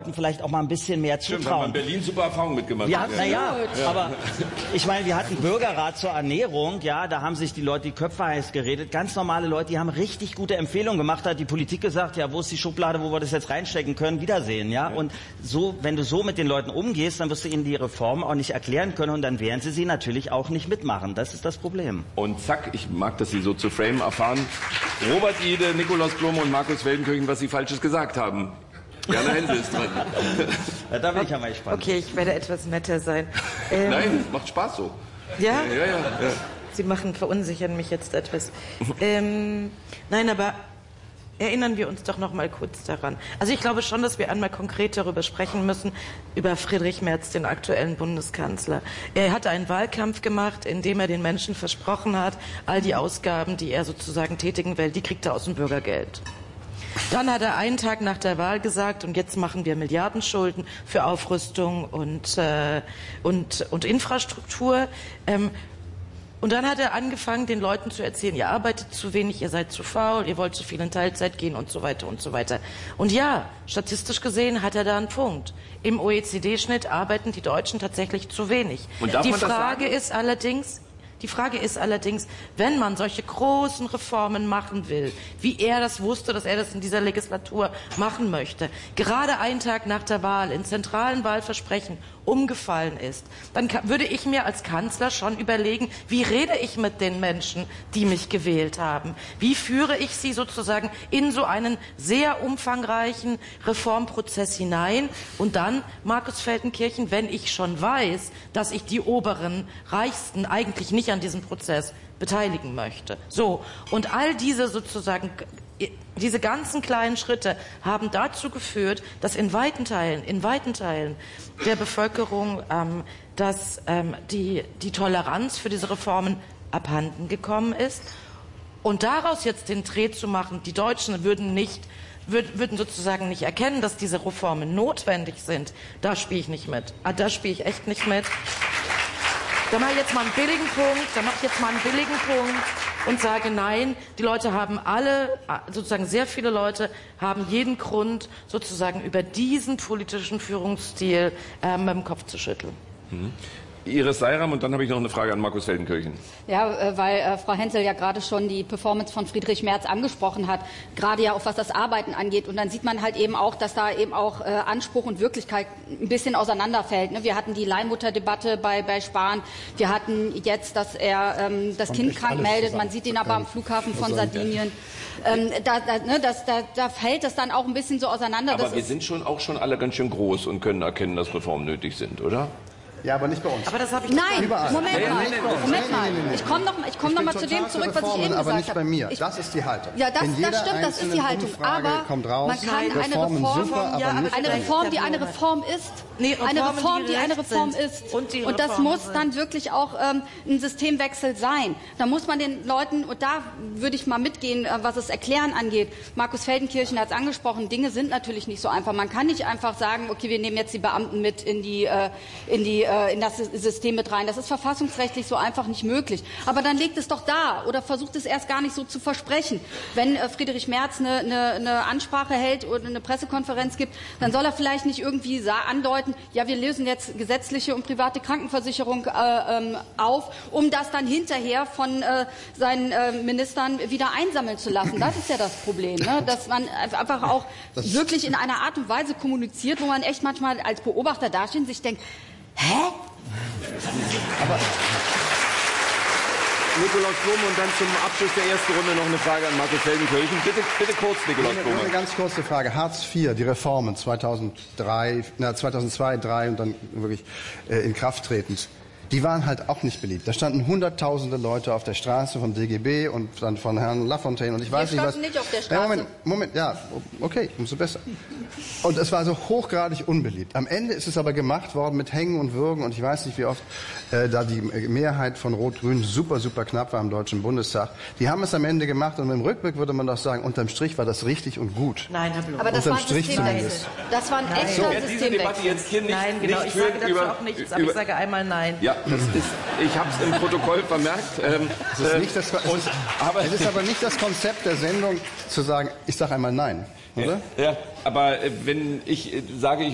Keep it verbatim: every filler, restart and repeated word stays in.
vielleicht auch mal ein bisschen mehr zutrauen. Stimmt, haben wir in Berlin super Erfahrungen mitgemacht. Ja, naja, ja. aber ich meine, wir hatten Bürgerrat zur Ernährung, ja, da haben sich die Leute die Köpfe heiß geredet. Ganz normale Leute, die haben richtig gute Empfehlungen gemacht, da hat die Politik gesagt, ja, wo ist die Schublade, wo wir das jetzt reinstecken können, Wiedersehen, ja. Und so, wenn du so mit den Leuten umgehst, dann wirst du ihnen die Reform auch nicht erklären können und dann werden sie sie natürlich auch nicht mitmachen. Das ist das Problem. Und zack, ich mag, dass Sie so zu Frame erfahren. Robert Ide, Nikolaus Blum und Markus Feldenkirchen, was Sie Falsches gesagt haben. Jana Hensel ist dran. Ja, da bin ich ja mal gespannt. Okay, ich werde etwas netter sein. Ähm, Nein, macht Spaß so. Ja? Ja, ja, ja. Sie machen, verunsichern mich jetzt etwas. ähm, nein, aber erinnern wir uns doch noch mal kurz daran. Also ich glaube schon, dass wir einmal konkret darüber sprechen müssen, über Friedrich Merz, den aktuellen Bundeskanzler. Er hat einen Wahlkampf gemacht, in dem er den Menschen versprochen hat, all die Ausgaben, die er sozusagen tätigen will, die kriegt er aus dem Bürgergeld. Dann hat er einen Tag nach der Wahl gesagt, und jetzt machen wir Milliardenschulden für Aufrüstung und, äh, und, und Infrastruktur. Ähm, und dann hat er angefangen, den Leuten zu erzählen, ihr arbeitet zu wenig, ihr seid zu faul, ihr wollt zu viel in Teilzeit gehen und so weiter und so weiter. Und ja, statistisch gesehen hat er da einen Punkt. Im O E C D-Schnitt arbeiten die Deutschen tatsächlich zu wenig. Und darf die man das Frage sagen? ist allerdings... Die Frage ist allerdings, wenn man solche großen Reformen machen will, wie er das wusste, dass er das in dieser Legislatur machen möchte, gerade einen Tag nach der Wahl in zentralen Wahlversprechen umgefallen ist, dann würde ich mir als Kanzler schon überlegen, wie rede ich mit den Menschen, die mich gewählt haben? Wie führe ich sie sozusagen in so einen sehr umfangreichen Reformprozess hinein? Und dann, Markus Feldenkirchen, wenn ich schon weiß, dass ich die oberen Reichsten eigentlich nicht an diesem Prozess beteiligen möchte. So, und all diese sozusagen, diese ganzen kleinen Schritte haben dazu geführt, dass in weiten Teilen, in weiten Teilen der Bevölkerung ähm, dass, ähm, die, die Toleranz für diese Reformen abhanden gekommen ist. Und daraus jetzt den Dreh zu machen, die Deutschen würden nicht Würd, würden sozusagen nicht erkennen, dass diese Reformen notwendig sind, da spiele ich nicht mit. Ah, da spiele ich echt nicht mit. Da mache ich jetzt mal einen billigen Punkt, da mache ich jetzt mal einen billigen Punkt und sage nein, die Leute haben alle, sozusagen sehr viele Leute haben jeden Grund, sozusagen über diesen politischen Führungsstil äh, mit dem Kopf zu schütteln. Mhm. Iris Seiram, und dann habe ich noch eine Frage an Markus Feldenkirchen. Ja, weil äh, Frau Hensel ja gerade schon die Performance von Friedrich Merz angesprochen hat, gerade ja auch was das Arbeiten angeht. Und dann sieht man halt eben auch, dass da eben auch äh, Anspruch und Wirklichkeit ein bisschen auseinanderfällt. Ne? Wir hatten die Leihmutterdebatte bei, bei Spahn. Wir hatten jetzt, dass er ähm, das Kind krank meldet. Man sieht ihn aber am Flughafen von Sardinien. Ähm, da, da, ne, das, da, da fällt das dann auch ein bisschen so auseinander. Aber das wir ist sind schon auch schon alle ganz schön groß und können erkennen, dass Reformen nötig sind, oder? Ja, aber nicht bei uns. Aber das habe ich Nein, Überall. Moment Nein, mal, nein, nein, Moment mal. nein, nein, nein. Ich komme noch, ich komm Ich noch bin mal zu dem total zurück, für was ich Reformen, eben aber gesagt nicht habe. bei mir. Ich, das ist die Haltung. Ja, das, In jeder das stimmt, das ist die Haltung. Umfrage Aber kommt raus, man kann eine Reformen Reform, super, aber ja, nicht eine Reform, die eine Reform ist, Nee, Reformen, eine Reform, die die eine recht Reform sind. ist. Und die Und das Reformen muss sind. dann wirklich auch ähm, ein Systemwechsel sein. Da muss man den Leuten, und da würde ich mal mitgehen, äh, was das Erklären angeht. Markus Feldenkirchen hat es angesprochen, Dinge sind natürlich nicht so einfach. Man kann nicht einfach sagen, okay, wir nehmen jetzt die Beamten mit in, die, äh, in, die, äh, in das System mit rein. Das ist verfassungsrechtlich so einfach nicht möglich. Aber dann legt es doch da oder versucht es erst gar nicht so zu versprechen. Wenn äh, Friedrich Merz eine, eine, eine Ansprache hält oder eine Pressekonferenz gibt, dann soll er vielleicht nicht irgendwie andeuten, ja, wir lösen jetzt gesetzliche und private Krankenversicherung äh, ähm, auf, um das dann hinterher von äh, seinen äh, Ministern wieder einsammeln zu lassen. Das ist ja das Problem, ne? Dass man einfach auch das wirklich in einer Art und Weise kommuniziert, wo man echt manchmal als Beobachter dasteht und sich denkt, hä? Aber Nikolaus Blum und dann zum Abschluss der ersten Runde noch eine Frage an Markus Feldenkirchen. Bitte, bitte kurz, Nikolaus Nur Blum. eine ganz kurze Frage. Hartz vier, die Reformen zweitausenddrei, na, zweitausendzwei, zweitausenddrei und dann wirklich äh, in Kraft tretend. Die waren halt auch nicht beliebt. Da standen hunderttausende Leute auf der Straße vom D G B und dann von Herrn Lafontaine und ich weiß Wir nicht was. standen nicht auf der Straße. Ja, Moment, Moment, ja, okay, umso besser. Und es war so hochgradig unbeliebt. Am Ende ist es aber gemacht worden mit Hängen und Würgen und ich weiß nicht, wie oft äh, da die Mehrheit von Rot-Grün super, super knapp war im Deutschen Bundestag. Die haben es am Ende gemacht und im Rückblick würde man doch sagen, unterm Strich war das richtig und gut. Nein, Herr Blum. Aber das Unterm war ein Strich Systemwechsel. zumindest. Das war ein Nein. echter So, jetzt diese Debatte Systemwechsel. jetzt hier nicht, Nein, genau, nicht ich sage führen dazu über, auch nichts, aber über, ich sage einmal nein. Ja, das ist, ich habe es im Protokoll vermerkt. Ähm, Es ist, nicht das, es, und, ist, aber, es ist aber nicht das Konzept der Sendung zu sagen, ich sage einmal nein, oder? Ja, aber wenn ich sage, ich